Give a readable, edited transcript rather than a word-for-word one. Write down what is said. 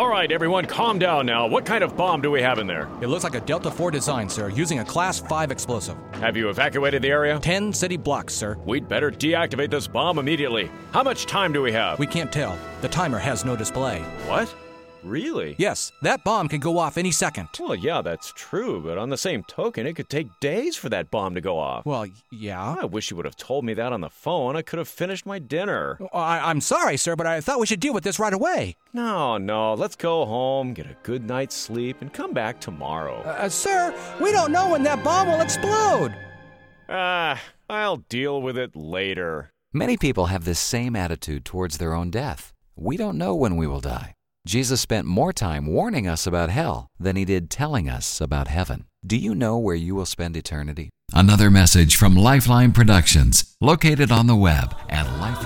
All right, everyone, calm down now. What kind of bomb do we have in there? It looks like a Delta IV design, sir, using a Class 5 explosive. Have you evacuated the area? 10 city blocks, sir. We'd better deactivate this bomb immediately. How much time do we have? We can't tell. The timer has no display. What? Really? Yes, that bomb can go off any second. Well, yeah, that's true, but on the same token, it could take days for that bomb to go off. Well, yeah. I wish you would have told me that on the phone. I could have finished my dinner. I'm sorry, sir, but I thought we should deal with this right away. No, let's go home, get a good night's sleep, and come back tomorrow. Sir, we don't know when that bomb will explode. I'll deal with it later. Many people have this same attitude towards their own death. We don't know when we will die. Jesus spent more time warning us about hell than he did telling us about heaven. Do you know where you will spend eternity? Another message from Lifeline Productions, located on the web at lifeline.org.